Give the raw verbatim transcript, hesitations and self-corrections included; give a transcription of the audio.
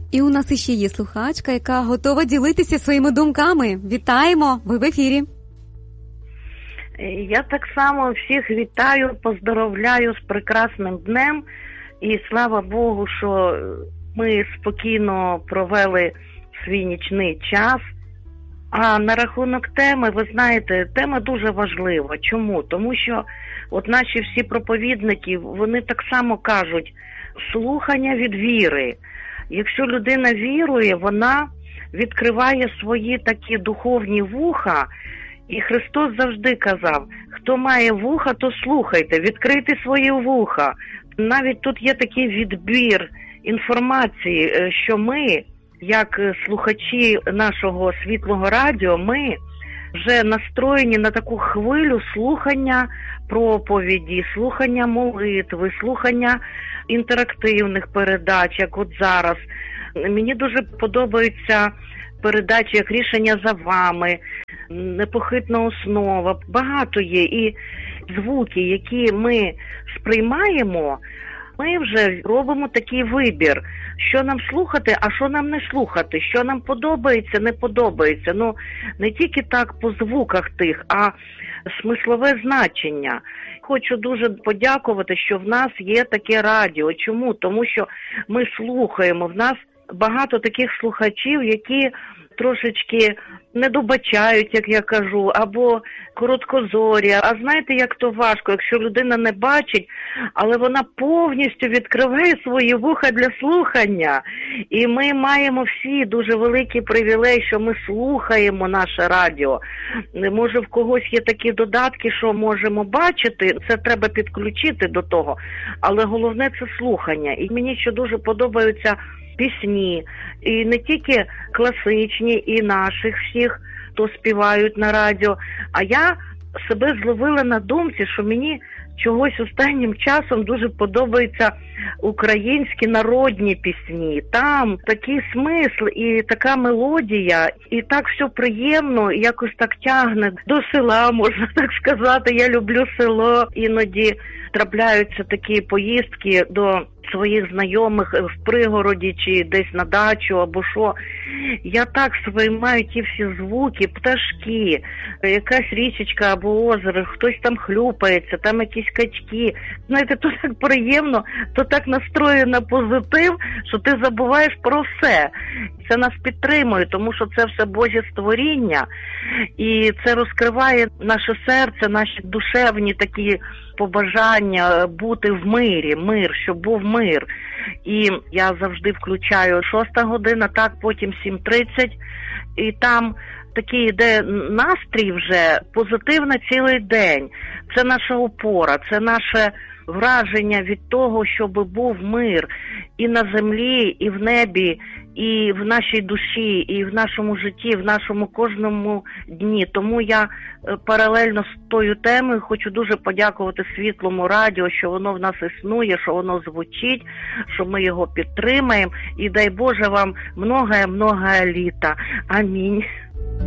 І у нас іще є слухачка, яка готова ділитися своїми думками. Вітаємо! Ви в ефірі. Я так само всіх вітаю, поздоровляю з прекрасним днем. І слава Богу, що ми спокійно провели свій нічний час. А на рахунок теми, ви знаєте, тема дуже важлива. Чому? Тому що от наші всі проповідники, вони так само кажуть, слухання від віри. Якщо людина вірує, вона відкриває свої такі духовні вуха. І Христос завжди казав, хто має вуха, то слухайте, відкрийте свої вуха. Навіть тут є такий відбір інформації, що ми, як слухачі нашого світлого радіо, ми вже настроєні на таку хвилю слухання проповіді, слухання молитви, слухання інтерактивних передач, як от зараз. Мені дуже подобаються передачі, як «Рішення за вами», «Непохитна основа». Багато є. І звуки, які ми сприймаємо, ми вже робимо такий вибір, що нам слухати, а що нам не слухати, що нам подобається, не подобається. Ну, не тільки так по звуках тих, а смислове значення. Хочу дуже подякувати, що в нас є таке радіо. Чому? Тому що ми слухаємо, в нас багато таких слухачів, які трошечки не добачають, як я кажу, або короткозорі. А знаєте, як то важко, якщо людина не бачить, але вона повністю відкриває свої вуха для слухання. І ми маємо всі дуже великий привілей, що ми слухаємо наше радіо. Може, в когось є такі додатки, що можемо бачити, це треба підключити до того. Але головне – це слухання. І мені ще дуже подобаються пісні, і не тільки класичні, і наших всіх, хто співають на радіо. А я себе зловила на думці, що мені чогось останнім часом дуже подобаються українські народні пісні. Там такий смисл і така мелодія, і так все приємно, якось так тягне до села, можна так сказати. Я люблю село. Іноді трапляються такі поїздки до своїх знайомих в пригороді чи десь на дачу або що. Я так сприймаю ті всі звуки, пташки, якась річечка або озеро, хтось там хлюпається, там якісь качки. Знаєте, то так приємно, то так настроює на позитив, що ти забуваєш про все. Це нас підтримує, тому що це все Божє створіння, і це розкриває наше серце, наші душевні такі побажання бути в мирі, мир, щоб був мир. І я завжди включаю шоста година, так, потім сім тридцять, і там такий йде настрій вже позитивний цілий день. Це наша опора, це наше враження від того, щоб був мир і на землі, і в небі, і в нашій душі, і в нашому житті, в нашому кожному дні. Тому я паралельно з тою темою хочу дуже подякувати Світлому радіо, що воно в нас існує, що воно звучить, що ми його підтримаємо. І дай Боже вам многое-многое літа. Амінь.